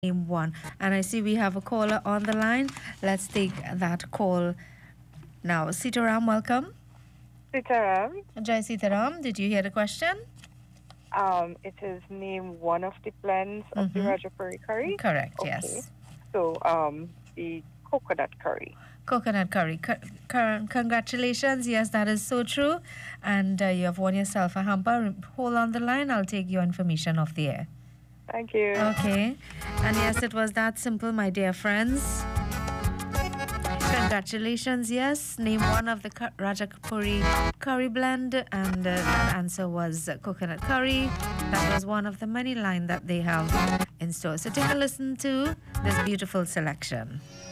name one. And I see we have a caller on the line. Let's take that call now. Sitaram, welcome. Sitaram, Jai Sitaram, did you hear the question? it is name one of the blends of the Rajapuri curry. Correct, Okay. yes. So, the coconut curry. Coconut curry. Congratulations. Yes, that is so true. And you have won yourself a hamper. Hold on the line. I'll take your information off the air. Thank you. Okay. And yes, it was that simple, my dear friends. Congratulations. Yes, name one of the Rajapuri curry blend, and the answer was coconut curry. That was one of the many lines that they have in store. So take a listen to this beautiful selection.